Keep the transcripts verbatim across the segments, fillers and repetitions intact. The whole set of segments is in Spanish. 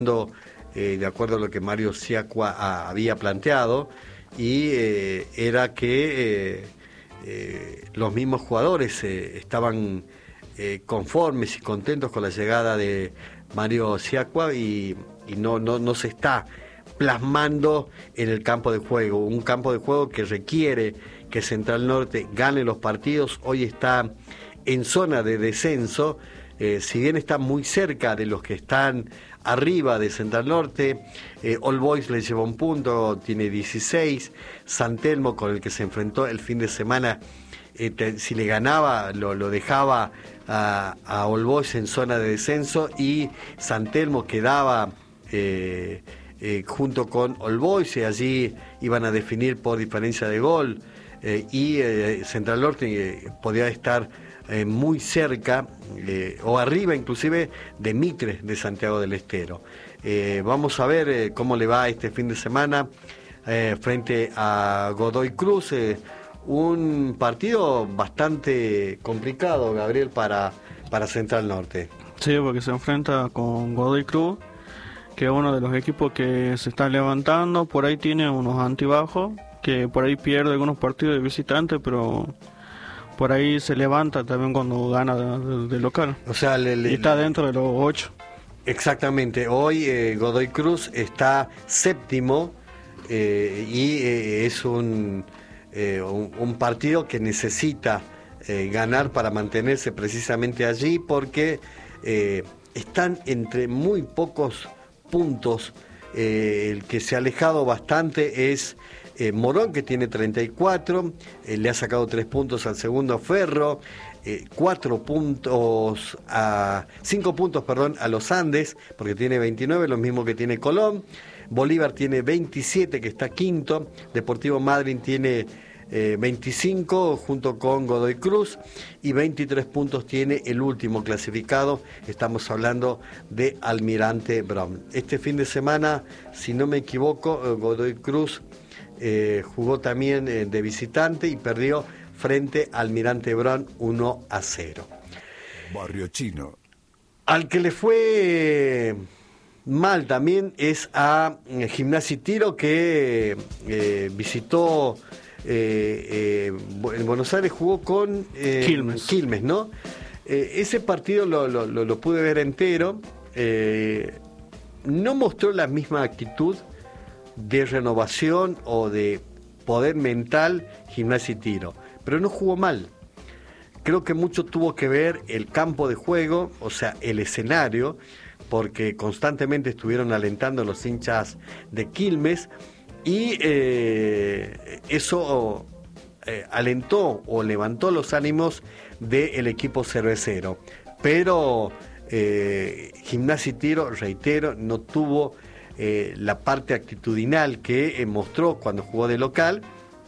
Eh, de acuerdo a lo que Mario Siacua a, había planteado, y eh, era que eh, eh, los mismos jugadores eh, estaban eh, conformes y contentos con la llegada de Mario Siacua y, y no, no, no se está plasmando en el campo de juego, un campo de juego que requiere que Central Norte gane los partidos. Hoy está en zona de descenso, eh, si bien está muy cerca de los que están arriba de Central Norte. eh, All Boys le lleva un punto, tiene dieciséis. San Telmo, con el que se enfrentó el fin de semana, eh, te, si le ganaba lo, lo dejaba a, a All Boys en zona de descenso, y San Telmo quedaba eh, eh, junto con All Boys, y allí iban a definir por diferencia de gol, eh, y eh, Central Norte eh, podía estar Eh, muy cerca eh, o arriba inclusive de Mitre de Santiago del Estero. Eh, vamos a ver eh, cómo le va este fin de semana eh, frente a Godoy Cruz, eh, un partido bastante complicado, Gabriel, para, para Central Norte. Sí, porque se enfrenta con Godoy Cruz, que es uno de los equipos que se está levantando. Por ahí tiene unos antibajos, que por ahí pierde algunos partidos de visitante, pero por ahí se levanta también cuando gana de, de, de local. O sea, le, le, y está dentro de los ocho. Exactamente. Hoy eh, Godoy Cruz está séptimo eh, y eh, es un, eh, un, un partido que necesita eh, ganar para mantenerse precisamente allí, porque eh, están entre muy pocos puntos. Eh, el que se ha alejado bastante es Eh, Morón, que tiene treinta y cuatro, eh, le ha sacado tres puntos al segundo Ferro, eh, cuatro puntos a cinco puntos, perdón, a los Andes, porque tiene veintinueve, lo mismo que tiene Colón. Bolívar tiene veintisiete, que está quinto. Deportivo Madryn tiene eh, veinticinco, junto con Godoy Cruz, y veintitrés puntos tiene el último clasificado. Estamos hablando de Almirante Brown. Este fin de semana, si no me equivoco, eh, Godoy Cruz Eh, jugó también eh, de visitante y perdió frente a Almirante Brown uno a cero. Barrio Chino. Al que le fue mal también es a eh, Gimnasia y Tiro, que eh, visitó eh, eh, en Buenos Aires, jugó con eh, Quilmes. Quilmes, ¿no? Eh, ese partido lo, lo, lo, lo pude ver entero. Eh, no mostró la misma actitud de renovación o de poder mental Gimnasia y Tiro, pero no jugó mal. Creo que mucho tuvo que ver el campo de juego, o sea, el escenario, porque constantemente estuvieron alentando a los hinchas de Quilmes, y eh, eso eh, alentó o levantó los ánimos del equipo cervecero. Pero eh, Gimnasia y Tiro, reitero, no tuvo Eh, la parte actitudinal que eh, mostró cuando jugó de local,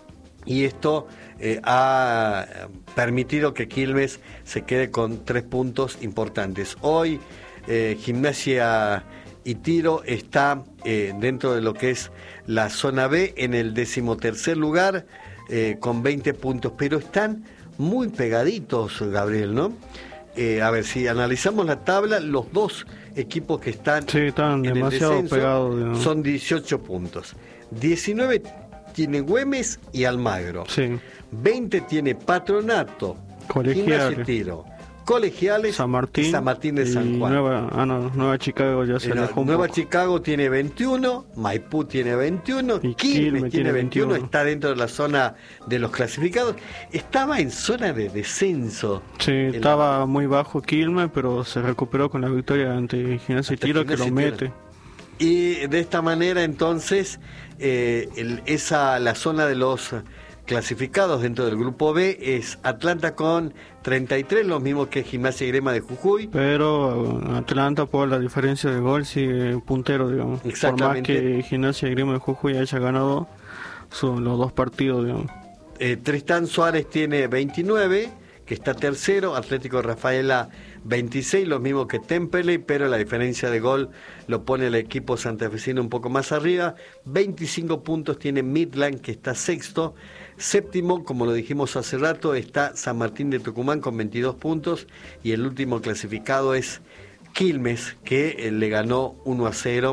y esto eh, ha permitido que Quilmes se quede con tres puntos importantes. Hoy eh, Gimnasia y Tiro está eh, dentro de lo que es la zona B, en el decimotercer lugar, eh, con veinte puntos, pero están muy pegaditos, Gabriel, ¿no? Eh, a ver, si analizamos la tabla, los dos equipos que están, sí, están en demasiado el descenso pegados, ¿no? Son dieciocho puntos. diecinueve tiene Güemes y Almagro. Sí. veinte tiene Patronato, Colegiales, Gimnasia y Tiro, Colegiales, San Martín, y San Martín de San y Juan. Nueva, ah, no, Nueva Chicago ya se Eh, no, alejó un Nueva poco. Chicago tiene veintiuno, Maipú tiene veintiuno, Y Quilmes, Quilmes tiene tiene veintiuno, veintiuno. está dentro de la zona de los clasificados. Estaba en zona de descenso. Sí, El- estaba muy bajo Quilmes, pero se recuperó con la victoria ante Gimnasia y Ante Tiro, que lo Gimnasia y mete. Tiro. Y de esta manera, entonces, eh, el, esa la zona de los clasificados dentro del grupo B es Atlanta con treinta y tres, lo mismo que Gimnasia y Grima de Jujuy. Pero Atlanta, por la diferencia de gol, sigue puntero, digamos. Por más Exactamente. que Gimnasia y Grima de Jujuy haya ganado son los dos partidos, digamos. Eh, Tristán Suárez tiene veintinueve, que está tercero. Atlético Rafaela veintiséis, lo mismo que Temperley, pero la diferencia de gol lo pone el equipo santafesino un poco más arriba. veinticinco puntos tiene Midland, que está sexto. Séptimo, como lo dijimos hace rato, está San Martín de Tucumán con veintidós puntos, y el último clasificado es Quilmes, que eh, le ganó uno a cero